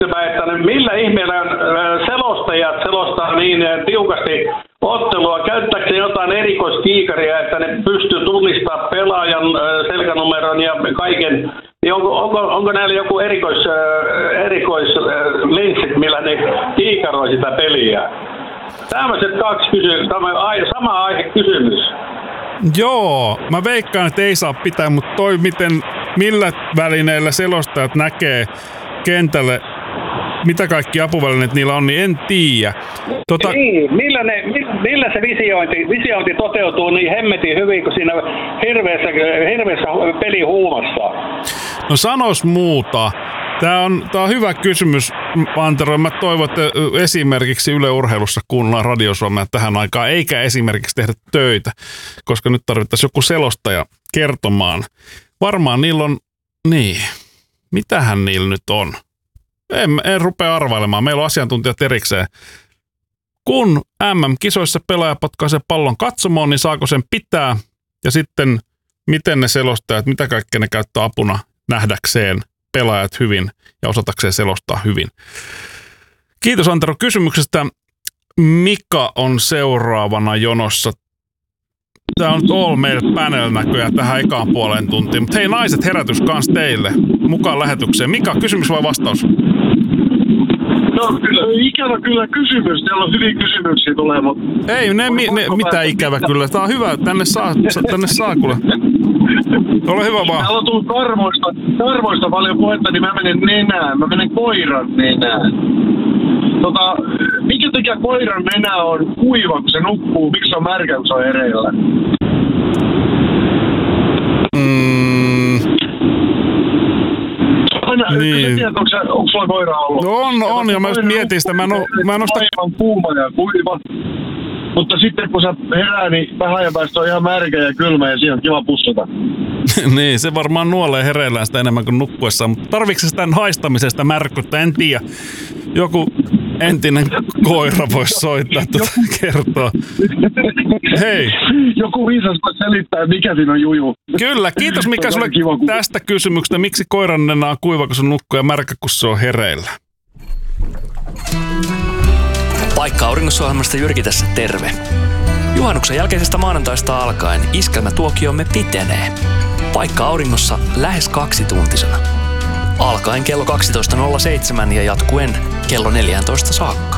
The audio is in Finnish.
että millä ihmeellä selostajat selostaa niin tiukasti ottelua, käyttääkö jotain erikoiskiikaria, että ne pystyy tunnistamaan pelaajan selkänumeron ja kaiken. Niin onko näillä joku erikoislinssit, millä ne kiikaroi sitä peliä? Tämmöiset kaksi sama aihe kysymys. Joo, mä veikkaan, että ei saa pitää, mutta millä välineillä selostajat näkee kentälle, mitä kaikki apuvälineet niillä on, niin en tiedä. Niin, millä se visiointi toteutuu niin hemmetin hyvin kuin siinä hirveässä pelihuumassa? No sanois muuta. Tämä on hyvä kysymys, Antero. Mä toivon, että esimerkiksi Yle Urheilussa kuunnellaan Radio Suomea tähän aikaan, eikä esimerkiksi tehdä töitä, koska nyt tarvittaisiin joku selostaja kertomaan. Varmaan niillä on, mitähän niillä nyt on? En rupea arvailemaan. Meillä on asiantuntijat erikseen. Kun MM-kisoissa pelaaja potkaisee pallon katsomoon, niin saako sen pitää? Ja sitten, miten ne selostajat, mitä kaikkea ne käyttää apuna nähdäkseen pelaajat hyvin ja osatakseen selostaa hyvin. Kiitos Antero kysymyksestä. Mika on seuraavana jonossa. Tämä on All Mail Panel näköjään tähän ekaan puoleen tuntiin. Mutta hei naiset, herätys kans teille mukaan lähetykseen. Mika, kysymys vai vastaus? No ikävä kyllä kysymys. Teillä on hyviä kysymyksiä tulee, mutta... Ei, mitä ikävä kyllä. Tämä on hyvä. Tänne saa kuule. Ole hyvä vaan. Täällä on tullut karvoista paljon puhetta, niin mä menen nenään. Mä menen koiran nenään. Mikä takia koiran nenä on kuiva, kun se nukkuu? Miksi se on märkä, kun se on hereillä? Niin. Tiedät, onko sulla koira ollut? No on ja mä just mietin sitä. Mä en osta... Aivan kuuma ja kuiva. Mutta sitten kun sä herää, niin vähän ajan päästä on ihan märkä ja kylmä ja siinä on kiva pussata. Niin, se varmaan nuolee hereillään sitä enemmän kuin nukkuessaan. Mutta tarviiko se sitä haistamisesta märkyyttä? En tiedä. Joku entinen koira voisi soittaa kertoa. Hei. Joku viisas voi selittää, mikä siinä on juju. Kyllä, kiitos Mika sulle tästä kysymyksestä. Miksi koiran nenä on kuiva, kun se nukkuu ja märkä, kun se on hereillä? Paikka Auringossa-ohjelmasta Jyrki tässä terve. Juhannuksen jälkeisestä maanantaista alkaen iskelmätuokiomme pitenee. Paikka Auringossa lähes 2-tuntisena. Alkaen kello 12.07 ja jatkuen kello 14 saakka.